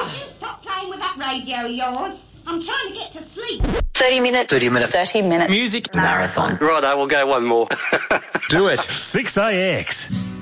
you stop playing with that radio of yours? I'm trying to get to sleep. 30 minutes. 30 minutes. 30 minutes. Music marathon. Right, I will go one more. Do it. 6AX.